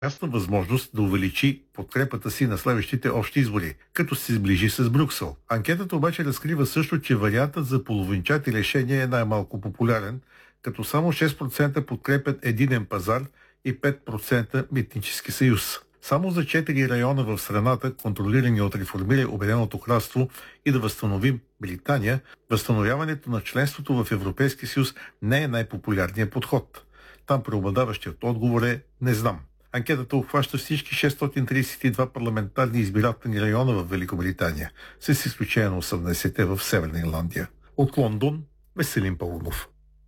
ясна възможност да увеличи подкрепата си на следващите общи избори, като се сближи с Брюксел. Анкетата обаче разкрива също, че вариантът за половинчати решения е най-малко популярен, като само 6% подкрепят единен пазар и 5% митнически съюз. Само за 4 района в страната, контролирани от реформира Обединеното кралство и да възстановим Британия, възстановяването на членството в Европейския съюз не е най-популярният подход. Там преобладаващият отговор е «не знам». Анкетата обхваща всички 632 парламентарни избирателни района в Великобритания, с изключение на 80-те в Северна Ирландия. От Лондон, Веселин Паунов.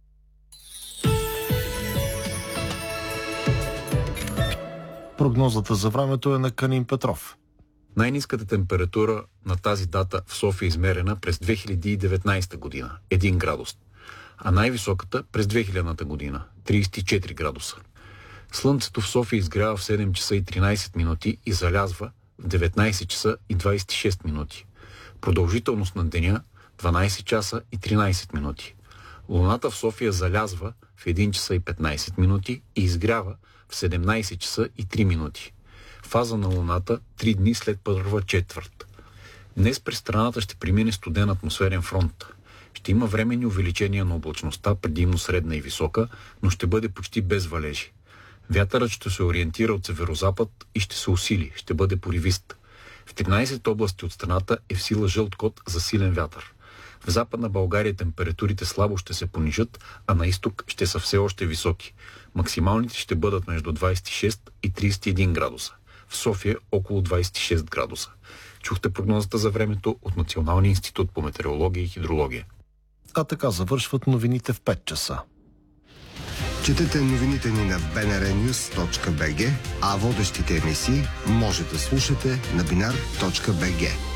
Прогнозата за времето е на Канин Петров. Най-ниската температура на тази дата в София е измерена през 2019 година – 1 градус, а най-високата през 2000 година – 34 градуса. Слънцето в София изгрява в 7 часа и 13 минути и залязва в 19 часа и 26 минути. Продължителност на деня – 12 часа и 13 минути. Луната в София залязва в 1 часа и 15 минути и изгрява в 17 часа и 3 минути. Фаза на Луната 3 дни след първа четвърт. Днес през страната ще премине студен атмосферен фронт. Ще има временни увеличения на облачността, предимно средна и висока, но ще бъде почти без валежи. Вятърът ще се ориентира от северозапад и ще се усили, ще бъде поривист. В 13 области от страната е в сила жълт код за силен вятър. В Западна България температурите слабо ще се понижат, а на изток ще са все още високи. Максималните ще бъдат между 26 и 31 градуса. В София около 26 градуса. Чухте прогнозата за времето от Националния институт по метеорология и хидрология. А така завършват новините в 5 часа. Четете новините ни на bnrnews.bg, а водещите емисии може да слушате на binar.bg.